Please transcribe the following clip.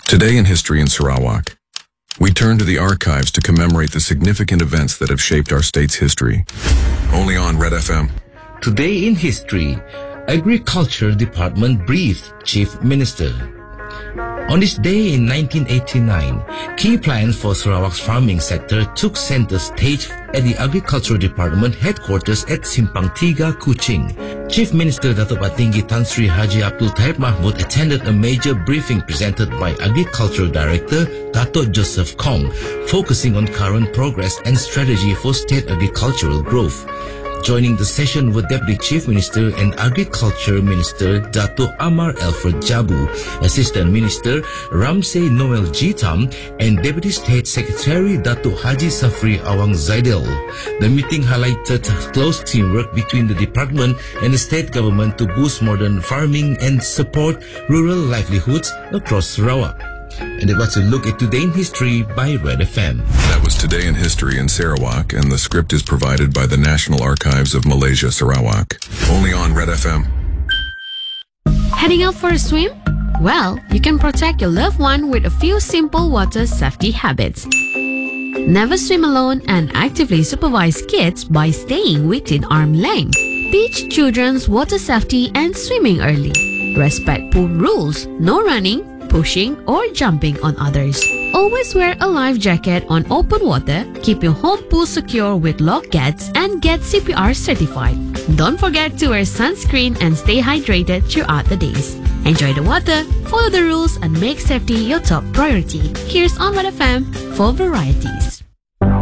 Today in History in Sarawak, we turn to the archives to commemorate the significant events that have shaped our state's history. Only on Red FM. Today in History, Agriculture Department briefed Chief Minister. On this day in 1989, key plans for Sarawak's farming sector took center stage at the Agriculture Department headquarters at Simpang Tiga, Kuching. Chief Minister Dato' Patinggi Tan Sri Haji Abdul Taib Mahmud attended a major briefing presented by Agriculture Director Dato' Joseph Kong, focusing on current progress and strategy for state agricultural growth. Joining the session were Deputy Chief Minister and Agriculture Minister Dato' Amar Alfred Jabu, Assistant Minister Ramsey Noel Jitam, and Deputy State Secretary Dato' Haji Safri Awang Zaidel. The meeting highlighted close teamwork between the department and the state government to boost modern farming and support rural livelihoods across Sarawak. And it was a look at Today in History by Red FM. That was Today in History in Sarawak, and the script is provided by the National Archives of Malaysia, Sarawak. Only on Red FM. Heading out for a swim? Well, you can protect your loved one with a few simple water safety habits. Never swim alone and actively supervise kids by staying within arm length. Teach children's water safety and swimming early. Respect pool rules, no running, pushing or jumping on others. Always wear a life jacket on open water, keep your home pool secure with lock gates, and get CPR certified. Don't forget to wear sunscreen and stay hydrated throughout the days. Enjoy the water, follow the rules, and make safety your top priority. Here's on Red FM for varieties.